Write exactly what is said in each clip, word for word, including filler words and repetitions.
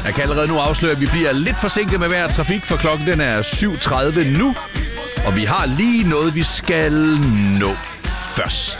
Jeg kan allerede nu afsløre, at vi bliver lidt forsinket med hver trafik, for klokken den er syv tredive nu. Og vi har lige noget, vi skal nå først.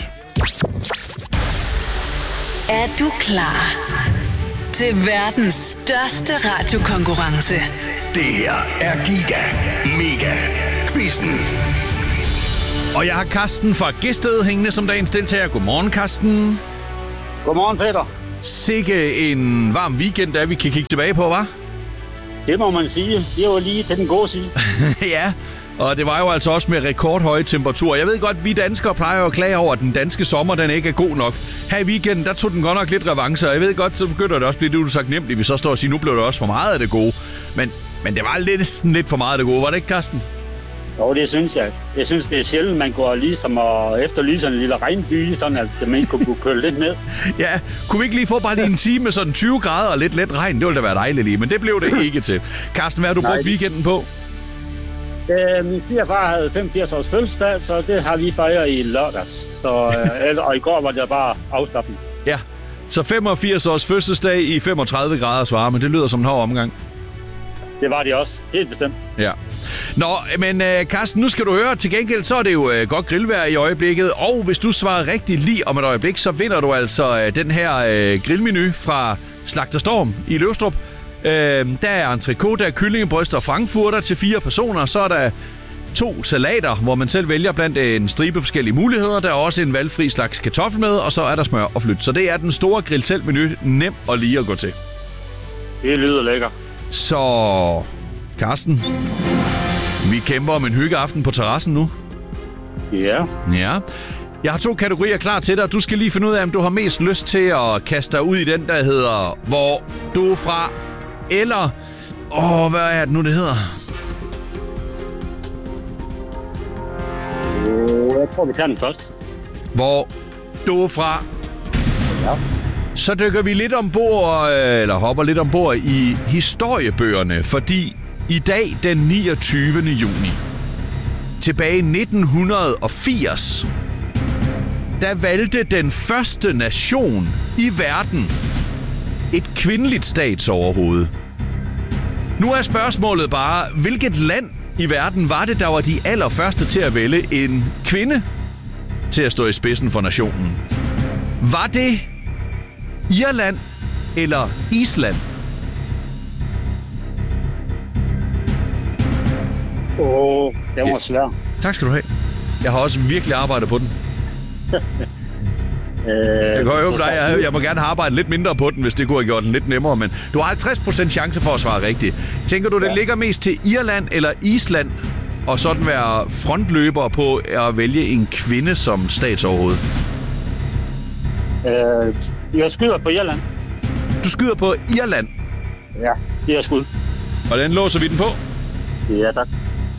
Er du klar til verdens største radiokonkurrence? Det her er Giga Mega Quizzen. Og jeg har Karsten fra Gæsted hængende som dagens deltager. Godmorgen, Karsten. Godmorgen, Peter. Sikke en varm weekend, der vi kan kigge tilbage på, hva'? Det må man sige. Det er jo lige til den gode side. Ja, og det var jo altså også med rekordhøje temperaturer. Jeg ved godt, at vi danskere plejer at klage over, at den danske sommer den ikke er god nok. Her i weekenden, der tog den godt nok lidt revanche, og jeg ved godt, så begynder det også blive det, du sagt nemt, vi så står og siger, nu blev det også for meget af det gode. Men, men det var lidt, lidt for meget af det gode, var det ikke, Karsten? Jo, det synes jeg. Jeg synes, det er sjældent, man går ligesom og efterlyser en lille regnby, sådan at man kunne køle lidt ned. Ja, kunne vi ikke lige få bare lige en time med sådan tyve grader og lidt let regn? Det ville da være dejligt lige, men det blev det ikke til. Karsten, hvad har du brugt weekenden på? Øh, min svigerfar havde femogfirs års fødselsdag, så det har vi fejret i lørdags. Så, øh, og i går var det bare afslappende. Ja, så femogfirs års fødselsdag i femogtredive graders varme. Det lyder som en hård omgang. Det var det også. Helt bestemt. Ja. Nå, men uh, Karsten, nu skal du høre. Til gengæld så er det jo uh, godt grillvejr i øjeblikket. Og hvis du svarer rigtigt lige om et øjeblik, så vinder du altså uh, den her uh, grillmenu fra Slagter Storm i Løvstrup. Uh, der er entrecôte, der er kyllingebryst og frankfurter til fire personer. Så er der to salater, hvor man selv vælger blandt en stribe forskellige muligheder. Der er også en valgfri slags kartoffel med, og så er der smør og flyt. Så det er den store grill-selv-menu. Nem og lige at gå til. Det lyder lækker. Så, Karsten, vi kæmper om en hyggeaften på terrassen nu. Ja. Ja. Jeg har to kategorier klar til dig. Du skal lige finde ud af, om du har mest lyst til at kaste dig ud i den, der hedder Hvor du er fra, eller... Åh, hvad er det nu, det hedder? Jeg tror, vi tager den først. Hvor du er fra. Ja. Så dykker vi lidt ombord, eller hopper lidt ombord i historiebøgerne, fordi i dag, den niogtyvende juni, tilbage i nitten firs, der valgte den første nation i verden et kvindeligt statsoverhoved. Nu er spørgsmålet bare, hvilket land i verden var det, der var de allerførste til at vælge en kvinde til at stå i spidsen for nationen? Var det Irland eller Island? Åh, oh, det var svært. Tak skal du have. Jeg har også virkelig arbejdet på den. Jeg kan jo dig, jeg, jeg må gerne have arbejdet lidt mindre på den, hvis det kunne have gjort den lidt nemmere, men du har halvtreds procent chance for at svare rigtigt. Tænker du, det ja. ligger mest til Irland eller Island, og sådan være frontløber på at vælge en kvinde som statsoverhoved? Øh, jeg skyder på Irland. Du skyder på Irland? Ja, det er skud. Og den låser vi den på? Ja, tak.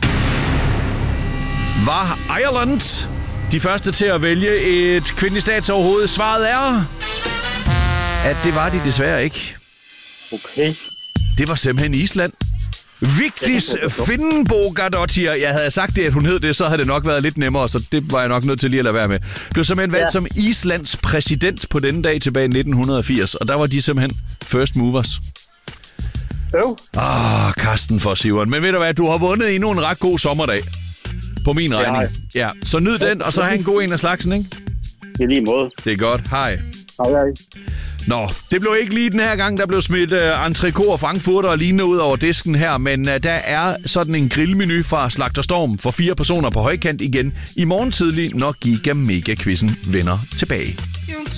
Var Ireland de første til at vælge et kvindeligt statsoverhoved? Svaret er, at det var de desværre ikke. Okay. Det var simpelthen Island. Vigdis Finnbogadottir. Jeg havde sagt det, at hun hed det, så havde det nok været lidt nemmere, så det var jeg nok nødt til lige at lade være med. Blev simpelthen valgt ja. som Islands præsident på denne dag tilbage i nitten firs, og der var de simpelthen first movers. Jo. Ah, Karsten for Siveren. Men ved du hvad, du har vundet endnu en ret god sommerdag. På min regning. Ja, ja. Så nyd den, og så have en god en af slagsen, ikke? I lige måde. Det er godt. Hej. Hej, hej. Nå, det blev ikke lige den her gang, der blev smidt uh, entrecôte og frankfurter og lignende ud over disken her, men uh, der er sådan en grillmenu fra Slagter Storm for fire personer på højkant igen i morgen tidlig, når Giga Mega Quizzen vender tilbage.